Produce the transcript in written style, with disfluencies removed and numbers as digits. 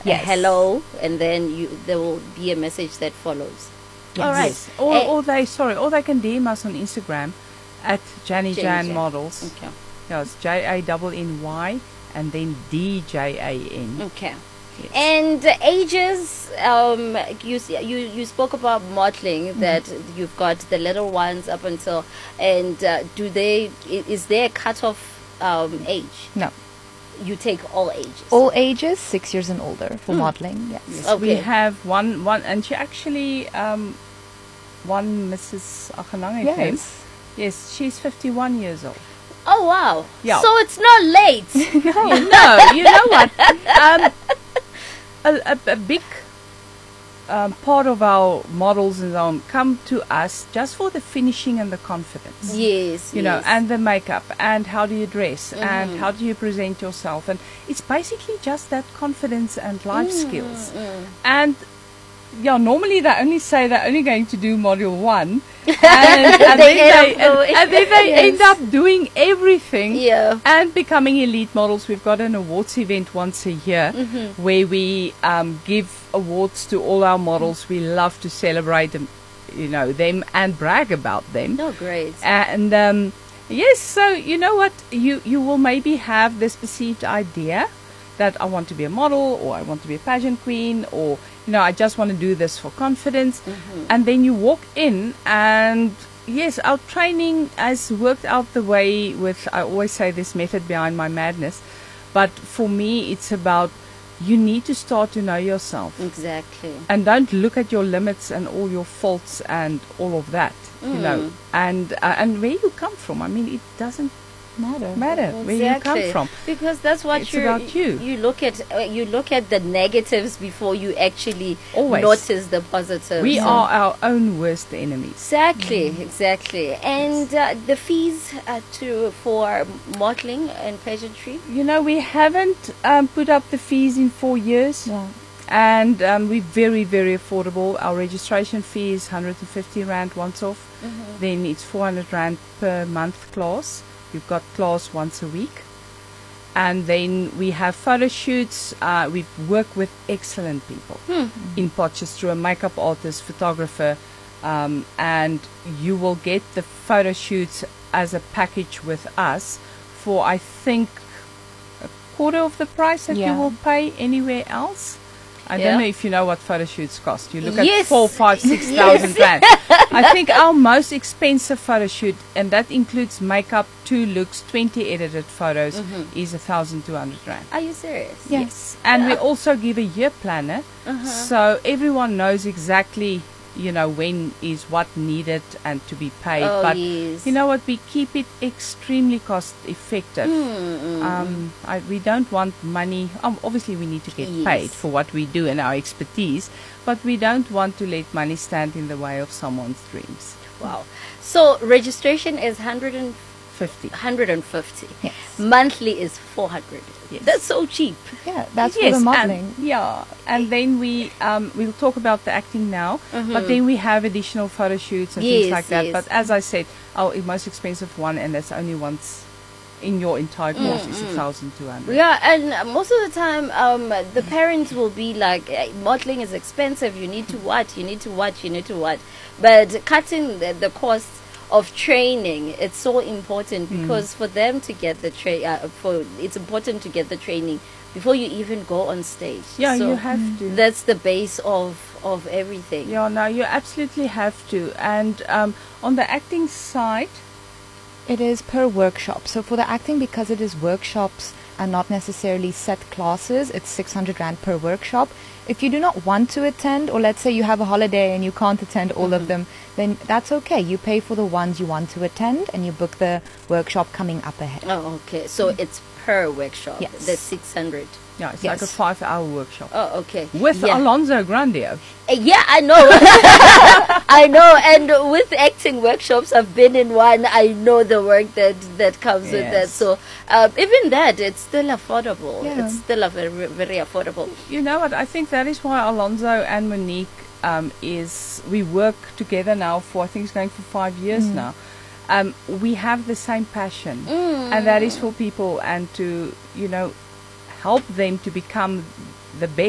Yes. hello, and then there will be a message that follows. Yes. All right. Yes. Or they can DM us on Instagram at Janny Jan Jan. Models. Okay. Yeah, it's JANNY and then DJAN. Okay. Yes. And ages, you spoke about modeling, that you've got the little ones up until, and is there a cutoff age? No. You take all ages. All ages, 6 years and older for modeling. Yes. Yes, Okay. we have one, and she actually one Mrs. Achanang FM. Yes. Yes, she's 51 years old. Oh wow! Yeah. So it's not late. No, you know what? A big part of our models and so on come to us just for the finishing and the confidence. Yes. You know, yes. and the makeup, and how do you dress, and how do you present yourself, and it's basically just that confidence and life skills. And yeah, normally they only say they're only going to do module 1, and then they end up doing everything. Yeah. And becoming elite models. We've got an awards event once a year where we give awards to all our models. We love to celebrate them, them and brag about them. Oh, great. And yes, so you know what? You will maybe have this perceived idea that I want to be a model, or I want to be a pageant queen, or I just want to do this for confidence. And then you walk in, and yes, our training has worked out the way with, I always say, this method behind my madness. But for me, it's about, you need to start to know yourself. Exactly. And don't look at your limits and all your faults and all of that, and where you come from. I mean, it doesn't matter where you come from, because that's what it's about you. You look at the negatives before you actually Always. notice the positives. We are our own worst enemies. Exactly. And the fees for modeling and pageantry. We haven't put up the fees in 4 years. Yeah. And we're very, very affordable. Our registration fee is 150 Rand once off. Then it's 400 Rand per month class. You've got class once a week. And then we have photo shoots. We've worked with excellent people in Potchefstroom, a makeup artist, photographer. And you will get the photo shoots as a package with us for, I think, a quarter of the price that you will pay anywhere else. I don't know if you know what photo shoots cost. You look at 4,000, 5,000, 6,000 Rand. I think our most expensive photo shoot, and that includes makeup, 2 looks, 20 edited photos, is 1,200 Rand. Are you serious? Yes. And we also give a year planner, so everyone knows exactly, when is what needed and to be paid. But yes. you know what? We keep it extremely cost effective. We don't want money. Obviously, we need to get paid for what we do and our expertise, but we don't want to let money stand in the way of someone's dreams. Wow. So registration is 150. Yes. Monthly is 400. Yes. That's so cheap. Yeah, that's for the modeling. And then we'll talk about the acting now, but then we have additional photo shoots and things like that. But as I said, our most expensive one, and that's only once in your entire course, is 1,200. Yeah, and most of the time, the parents will be like, modeling is expensive. You need to what? You need to what? You need to what? But cutting the cost of training, it's so important, because for them to get the it's important to get the training before you even go on stage. Yeah, so you have to. That's the base of everything. Yeah, no, you absolutely have to. And on the acting side, it is per workshop. So for the acting, because it is workshops and not necessarily set classes, it's 600 Rand per workshop. If you do not want to attend, or let's say you have a holiday and you can't attend all of them, then that's okay. You pay for the ones you want to attend, and you book the workshop coming up ahead. Oh, okay. So it's per workshop. Yes. The 600. yeah, it's like a 5-hour workshop. Oh, okay. With Alonso Grandio. Yeah, I know. I know. And with acting workshops, I've been in one. I know the work that comes with that. So even that, it's still affordable. Yeah. It's still very, very affordable. You know what? I think that is why Alonso and Monique we work together now for, I think it's going for 5 years now. We have the same passion, and that is for people, and to help them to become the best